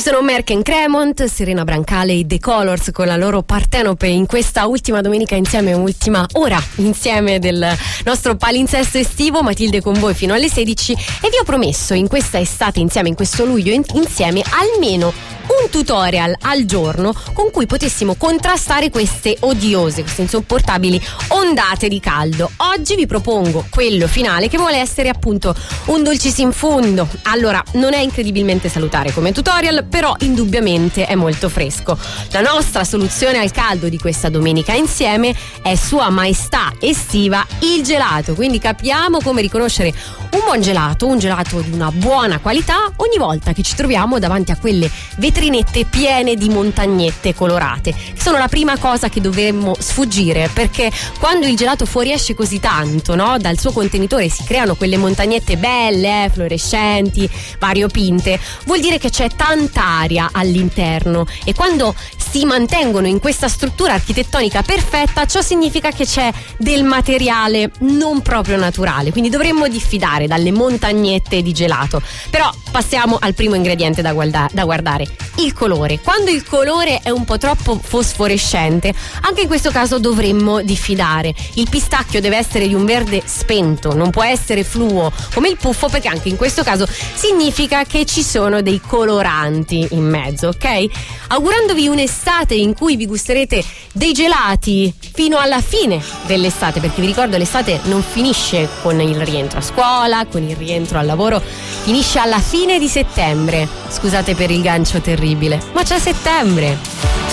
Sono Merck & Cremont, Serena Brancale e The Colors con la loro Partenope in questa ultima domenica insieme, ultima ora insieme del nostro palinsesto estivo. Matilde con voi fino alle 16 e vi ho promesso in questa estate insieme, in questo luglio insieme, almeno un tutorial al giorno con cui potessimo contrastare queste odiose, queste insopportabili ondate di caldo. Oggi vi propongo quello finale che vuole essere appunto un dulcis in fundo. Allora, non è incredibilmente salutare come tutorial, però indubbiamente è molto fresco. La nostra soluzione al caldo di questa domenica insieme è Sua Maestà estiva, il gelato. Quindi capiamo come riconoscere un buon gelato, un gelato di una buona qualità ogni volta che ci troviamo davanti a quelle vetrinette piene di montagnette colorate, che sono la prima cosa che dovremmo sfuggire, perché quando il gelato fuoriesce così tanto, no, dal suo contenitore si creano quelle montagnette belle, fluorescenti, variopinte, vuol dire che c'è tanta aria all'interno, e quando si mantengono in questa struttura architettonica perfetta, ciò significa che c'è del materiale non proprio naturale, quindi dovremmo diffidare dalle montagnette di gelato. Però passiamo al primo ingrediente da guardare, il colore. Quando il colore è un po' troppo fosforescente, anche in questo caso dovremmo diffidare. Il pistacchio deve essere di un verde spento, non può essere fluo come il puffo, perché anche in questo caso significa che ci sono dei coloranti in mezzo, ok? Augurandovi un'estate in cui vi gusterete dei gelati fino alla fine dell'estate, perché vi ricordo l'estate non finisce con il rientro a scuola, con il rientro al lavoro, finisce alla fine di settembre. Scusate per il gancio terribile, ma c'è settembre.